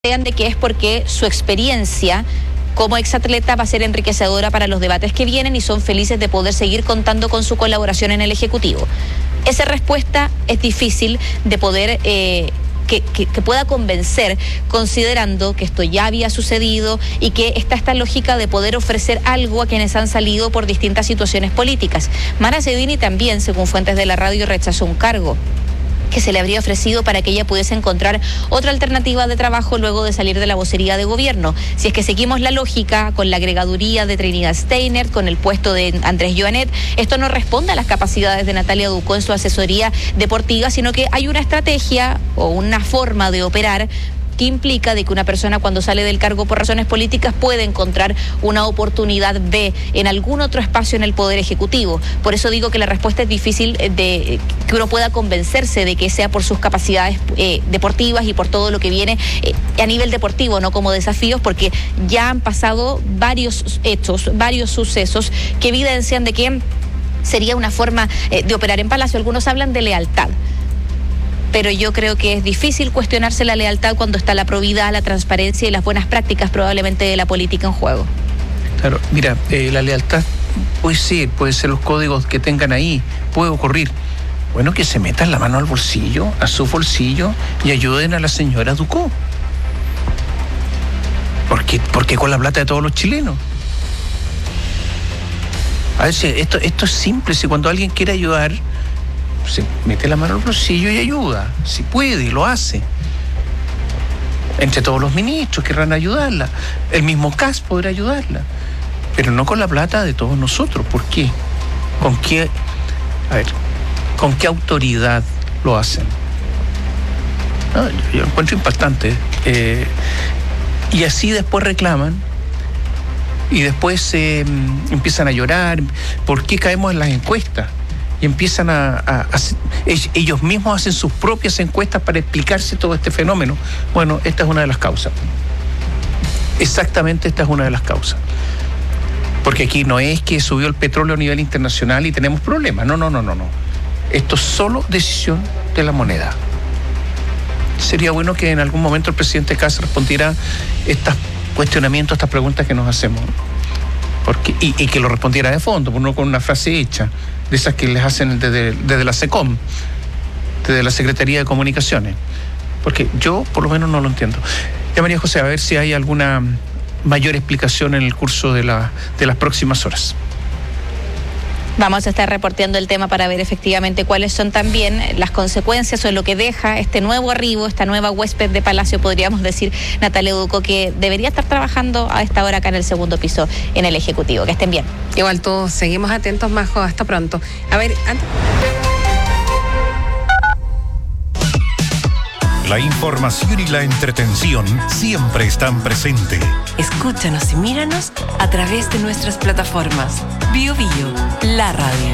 de que es porque su experiencia como exatleta va a ser enriquecedora para los debates que vienen y son felices de poder seguir contando con su colaboración en el Ejecutivo. Esa respuesta es difícil de poder que pueda convencer, considerando que esto ya había sucedido y que está esta lógica de poder ofrecer algo a quienes han salido por distintas situaciones políticas. Mara Cedini también, según fuentes de la radio, rechazó un cargo que se le habría ofrecido para que ella pudiese encontrar otra alternativa de trabajo luego de salir de la vocería de gobierno. Si es que seguimos la lógica con la agregaduría de Trinidad Steiner, con el puesto de Andrés Joanet, esto no responde a las capacidades de Natalia Ducó en su asesoría deportiva, sino que hay una estrategia o una forma de operar que implica de que una persona cuando sale del cargo por razones políticas puede encontrar una oportunidad B en algún otro espacio en el Poder Ejecutivo. Por eso digo que la respuesta es difícil de que uno pueda convencerse de que sea por sus capacidades deportivas y por todo lo que viene a nivel deportivo, no como desafíos, porque ya han pasado varios hechos, varios sucesos que evidencian de que sería una forma de operar en Palacio. Algunos hablan de lealtad, pero yo creo que es difícil cuestionarse la lealtad cuando está la probidad, la transparencia y las buenas prácticas probablemente de la política en juego. Claro, mira, la lealtad puede ser los códigos que tengan ahí, puede ocurrir. Bueno, que se metan la mano al bolsillo, a su bolsillo, y ayuden a la señora Ducó. Porque con la plata de todos los chilenos. A ver, esto es simple, si cuando alguien quiere ayudar, se mete la mano al bolsillo y ayuda, si puede, lo hace. Entre todos los ministros querrán ayudarla, el mismo CAS podrá ayudarla, pero no con la plata de todos nosotros. ¿Por qué? ¿Con qué autoridad lo hacen? No, yo lo encuentro impactante. Y así después reclaman y después empiezan a llorar. ¿Por qué caemos en las encuestas? Y empiezan ellos mismos hacen sus propias encuestas para explicarse todo este fenómeno. Bueno, esta es una de las causas. Exactamente, esta es una de las causas. Porque aquí no es que subió el petróleo a nivel internacional y tenemos problemas. No. Esto es solo decisión de la moneda. Sería bueno que en algún momento el presidente Kast respondiera estos cuestionamientos, estas preguntas que nos hacemos. Y que lo respondiera de fondo, no con una frase hecha, de esas que les hacen desde la SECOM, desde la Secretaría de Comunicaciones. Porque yo, por lo menos, no lo entiendo. Ya, María José, a ver si hay alguna mayor explicación en el curso de las próximas horas. Vamos a estar reporteando el tema para ver efectivamente cuáles son también las consecuencias o lo que deja este nuevo arribo, esta nueva huésped de Palacio, podríamos decir, Natalia Ducó, que debería estar trabajando a esta hora acá en el segundo piso en el Ejecutivo. Que estén bien. Igual todos seguimos atentos, Majo, hasta pronto. A ver, La información y la entretención siempre están presentes. Escúchanos y míranos a través de nuestras plataformas. BioBio, la radio.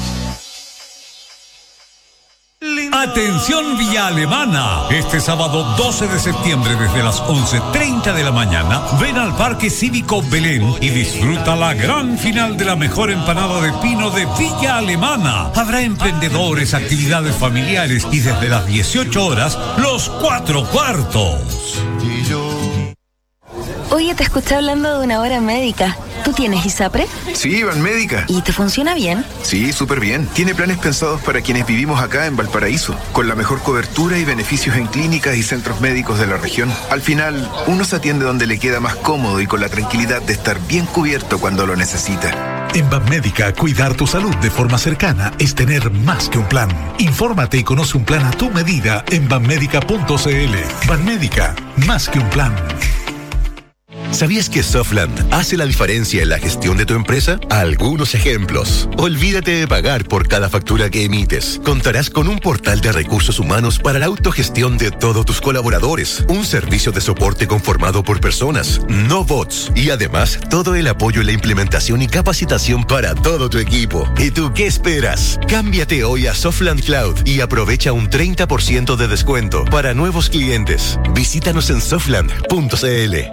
Atención Villa Alemana, este sábado 12 de septiembre desde las 11:30 de la mañana, ven al Parque Cívico Belén y disfruta la gran final de la mejor empanada de pino de Villa Alemana. Habrá emprendedores, actividades familiares y desde las 18 horas, los 4 cuartos. Oye, te escuché hablando de una hora médica. ¿Tú tienes ISAPRE? Sí, Banmédica. ¿Y te funciona bien? Sí, súper bien. Tiene planes pensados para quienes vivimos acá en Valparaíso, con la mejor cobertura y beneficios en clínicas y centros médicos de la región. Al final, uno se atiende donde le queda más cómodo y con la tranquilidad de estar bien cubierto cuando lo necesita. En Banmédica, cuidar tu salud de forma cercana es tener más que un plan. Infórmate y conoce un plan a tu medida en banmédica.cl. Banmédica, más que un plan. ¿Sabías que Softland hace la diferencia en la gestión de tu empresa? Algunos ejemplos. Olvídate de pagar por cada factura que emites. Contarás con un portal de recursos humanos para la autogestión de todos tus colaboradores. Un servicio de soporte conformado por personas, no bots. Y además, todo el apoyo en la implementación y capacitación para todo tu equipo. ¿Y tú qué esperas? Cámbiate hoy a Softland Cloud y aprovecha un 30% de descuento para nuevos clientes. Visítanos en softland.cl.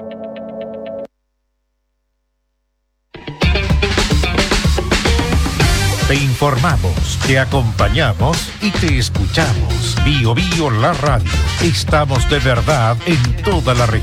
Te informamos, te acompañamos y te escuchamos. Bio Bio la radio. Estamos de verdad en toda la región.